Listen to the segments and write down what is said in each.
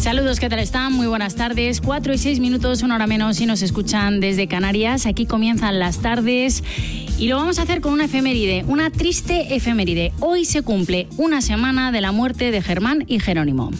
Saludos, ¿qué tal están? Muy buenas tardes. 4 y 6 minutos, una hora menos, si nos escuchan desde Canarias. Aquí comienzan las tardes y lo vamos a hacer con una efeméride, una triste efeméride. Hoy se cumple una semana de la muerte de Germán y Jerónimo.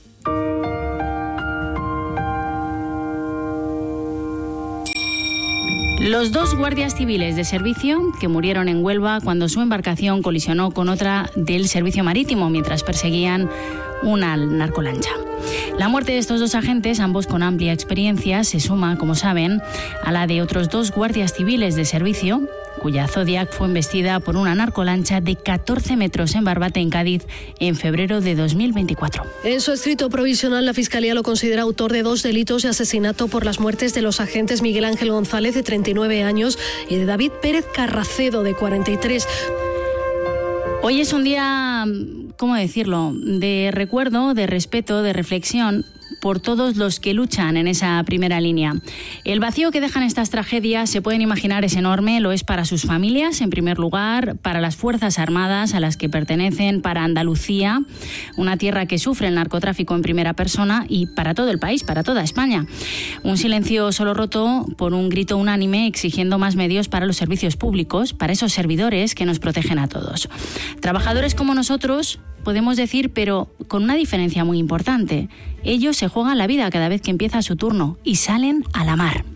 Los dos guardias civiles de servicio que murieron en Huelva cuando su embarcación colisionó con otra del servicio marítimo mientras perseguían una narcolancha. La muerte de estos dos agentes, ambos con amplia experiencia, se suma, como saben, a la de otros dos guardias civiles de servicio, cuya Zodiac fue embestida por una narcolancha de 14 metros en Barbate, en Cádiz, en febrero de 2024. En su escrito provisional, la Fiscalía lo considera autor de 2 delitos de asesinato por las muertes de los agentes Miguel Ángel González, de 39 años, y de David Pérez Carracedo, de 43. Hoy es un día, ¿cómo decirlo?, de recuerdo, de respeto, de reflexión por todos los que luchan en esa primera línea. El vacío que dejan estas tragedias, se pueden imaginar, es enorme. Lo es para sus familias, en primer lugar, para las Fuerzas Armadas a las que pertenecen, para Andalucía, una tierra que sufre el narcotráfico en primera persona, y para todo el país, para toda España. Un silencio solo roto por un grito unánime exigiendo más medios para los servicios públicos, para esos servidores que nos protegen a todos. Trabajadores como nosotros, podemos decir, pero con una diferencia muy importante. Ellos se juegan la vida cada vez que empieza su turno y salen a la mar.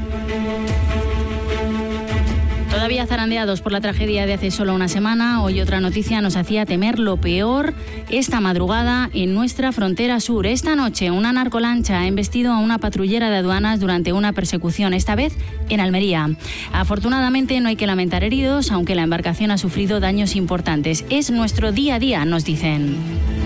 Todavía zarandeados por la tragedia de hace solo una semana, hoy otra noticia nos hacía temer lo peor esta madrugada en nuestra frontera sur. Esta noche una narcolancha ha embestido a una patrullera de aduanas durante una persecución, esta vez en Almería. Afortunadamente no hay que lamentar heridos, aunque la embarcación ha sufrido daños importantes. Es nuestro día a día, nos dicen.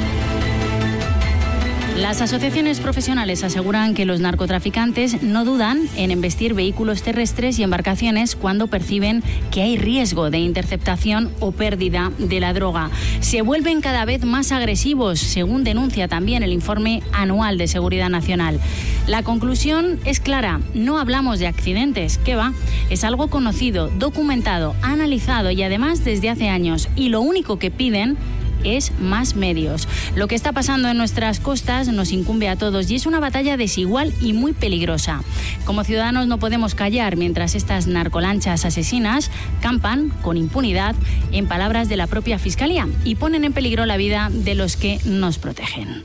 Las asociaciones profesionales aseguran que los narcotraficantes no dudan en embestir vehículos terrestres y embarcaciones cuando perciben que hay riesgo de interceptación o pérdida de la droga. Se vuelven cada vez más agresivos, según denuncia también el informe anual de Seguridad Nacional. La conclusión es clara: no hablamos de accidentes, ¿qué va? Es algo conocido, documentado, analizado y además desde hace años. Y lo único que piden es más medios. Lo que está pasando en nuestras costas nos incumbe a todos y es una batalla desigual y muy peligrosa. Como ciudadanos no podemos callar mientras estas narcolanchas asesinas campan con impunidad, en palabras de la propia Fiscalía, y ponen en peligro la vida de los que nos protegen.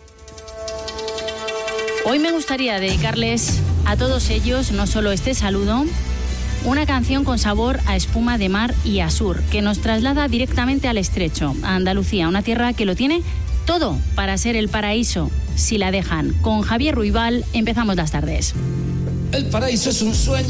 Hoy me gustaría dedicarles a todos ellos no solo este saludo, una canción con sabor a espuma de mar y a sur, que nos traslada directamente al estrecho, a Andalucía, una tierra que lo tiene todo para ser el paraíso, si la dejan. Con Javier Ruibal empezamos las tardes. El paraíso es un sueño.